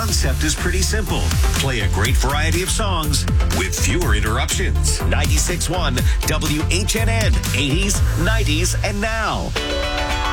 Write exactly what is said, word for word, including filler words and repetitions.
concept is pretty simple. Play a great variety of songs with fewer interruptions. ninety-six point one W H N N, eighties, nineties, and now.